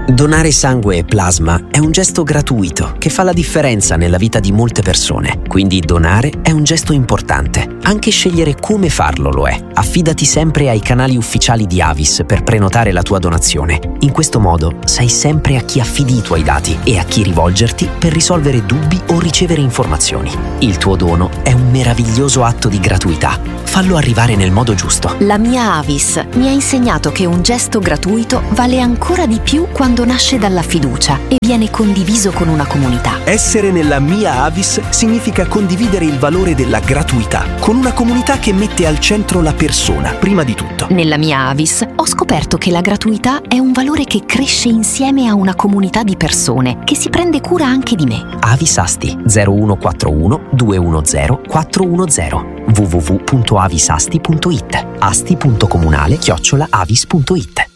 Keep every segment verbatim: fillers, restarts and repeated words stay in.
Donare sangue e plasma è un gesto gratuito che fa la differenza nella vita di molte persone. Quindi donare è un gesto importante. Anche scegliere come farlo lo è. Affidati sempre ai canali ufficiali di Avis per prenotare la tua donazione. In questo modo sai sempre a chi affidi i tuoi dati e a chi rivolgerti per risolvere dubbi o ricevere informazioni. Il tuo dono è un meraviglioso atto di gratuità. Fallo arrivare nel modo giusto. La mia Avis mi ha insegnato che un gesto gratuito vale ancora di più quando nasce dalla fiducia e viene condiviso con una comunità. Essere nella mia Avis significa condividere il valore della gratuità con una comunità che mette al centro la persona, prima di tutto. Nella mia Avis ho scoperto che la gratuità è un valore che cresce insieme a una comunità di persone che si prende cura anche di me. Avis Asti zero uno quattro uno due uno zero quattro uno zero w w w punto avisasti punto i t asti punto comunale chiocciola avis punto i t.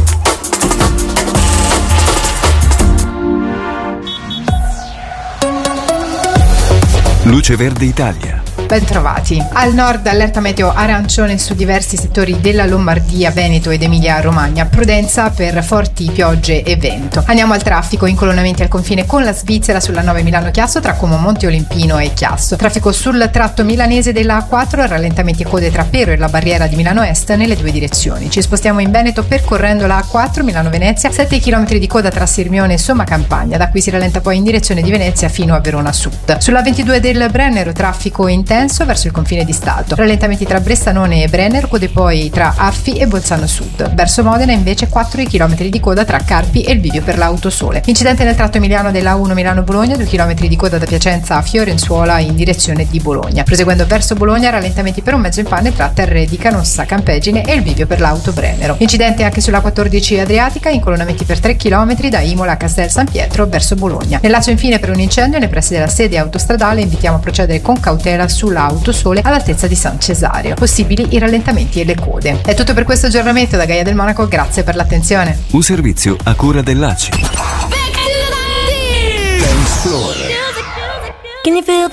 Luce Verde Italia. Bentrovati. Al nord allerta meteo arancione su diversi settori della Lombardia, Veneto ed Emilia-Romagna. Prudenza per forti piogge e vento. Andiamo al traffico. Incolonnamenti al confine con la Svizzera sulla nove Milano-Chiasso tra Como Monte Olimpino e Chiasso. Traffico sul tratto milanese della A quattro, rallentamenti e code tra Pero e la barriera di Milano Est nelle due direzioni. Ci spostiamo in Veneto percorrendo la A quattro Milano-Venezia, sette chilometri di coda tra Sirmione e Somma Campagna. Da qui si rallenta poi in direzione di Venezia fino a Verona Sud. Sulla ventidue del Brennero traffico intenso verso il confine di Stato. Rallentamenti tra Bressanone e Brennero, code poi tra Affi e Bolzano Sud. Verso Modena invece quattro chilometri di coda tra Carpi e il bivio per l'Autosole. Incidente nel tratto emiliano della A uno Milano-Bologna, due chilometri di coda da Piacenza a Fiorenzuola in direzione di Bologna. Proseguendo verso Bologna, rallentamenti per un mezzo in panne tra Terre di Canossa Campegine e il bivio per l'Auto Brennero. Incidente anche sulla quattordici Adriatica, incolonnamenti per tre chilometri da Imola a Castel San Pietro verso Bologna. Nel Lazio infine per un incendio nei pressi della sede autostradale invitiamo a procedere con cautela sull'Autosole all'altezza di San Cesario. Possibili i rallentamenti e le code. È tutto per questo aggiornamento da Gaia del Monaco, grazie per l'attenzione. Un servizio a cura dell'A C I. Can you feel the